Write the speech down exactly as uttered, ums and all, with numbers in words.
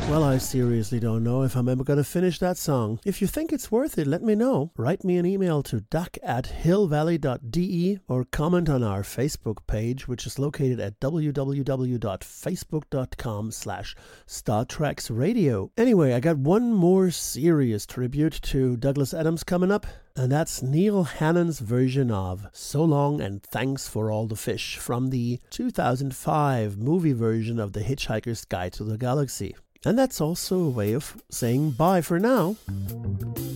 Well, I seriously don't know if I'm ever going to finish that song. If you think it's worth it, let me know. Write me an email to duck at hillvalley dot d e or comment on our Facebook page, which is located at w w w dot facebook dot com slash Star Treks Radio. Anyway, I got one more serious tribute to Douglas Adams coming up, and that's Neil Hannon's version of So Long and Thanks for All the Fish from the two thousand five movie version of The Hitchhiker's Guide to the Galaxy. And that's also a way of saying bye for now.